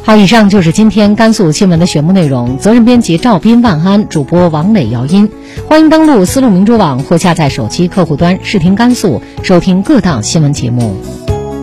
好，以上就是今天甘肃新闻的全部内容。责任编辑赵斌、万安，主播王磊、姚音。欢迎登录丝路明珠网或下载手机客户端视听甘肃，收听各档新闻节目。